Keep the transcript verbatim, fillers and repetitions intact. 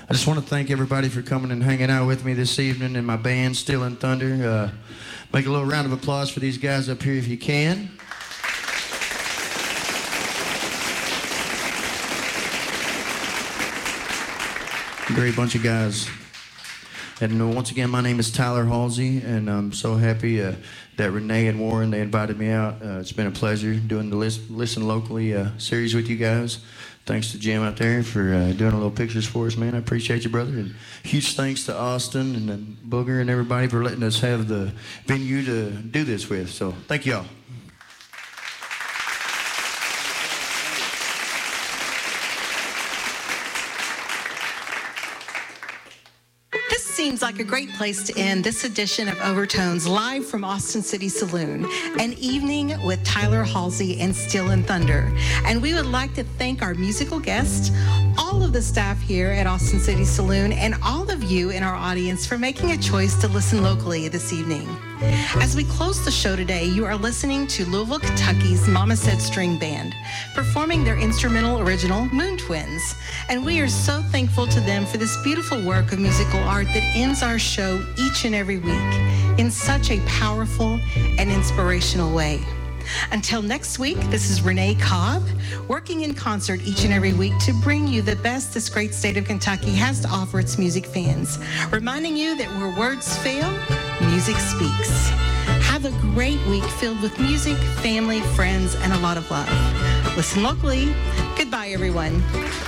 I just want to thank everybody for coming and hanging out with me this evening and my band, Steel and Thunder. Uh, make a little round of applause for these guys up here if you can. Great bunch of guys. And uh, once again, my name is Tyler Halsey, and I'm so happy uh, that Renee and Warren, they invited me out. Uh, it's been a pleasure doing the Listen, Listen Locally uh, series with you guys. Thanks to Jim out there for uh, doing a little pictures for us, man. I appreciate you, brother. And huge thanks to Austin and then Booger and everybody for letting us have the venue to do this with. So thank y'all. Seems like a great place to end this edition of Overtones live from Austin City Saloon, an evening with Tyler Halsey and Steel and Thunder. And we would like to thank our musical guests, all of the staff here at Austin City Saloon, and all of you in our audience for making a choice to listen locally this evening. As we close the show today, you are listening to Louisville, Kentucky's Mama Said String Band, performing their instrumental original, Moon Twins. And we are so thankful to them for this beautiful work of musical art that ends our show each and every week in such a powerful and inspirational way. Until next week, this is Renee Cobb, working in concert each and every week to bring you the best this great state of Kentucky has to offer its music fans, reminding you that where words fail, music speaks. Have a great week filled with music, family, friends, and a lot of love. Listen locally. Goodbye, everyone.